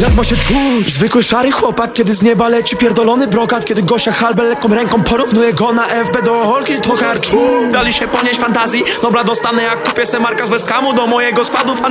Jak ma się czuć? Zwykły szary chłopak, kiedy z nieba leci pierdolony brokat. Kiedy gościa halbę lekką ręką porównuje go na FB do Holki, to karczu. Dali się ponieść fantazji, dobra dostanę jak kupię se marka z West Hamu do mojego składu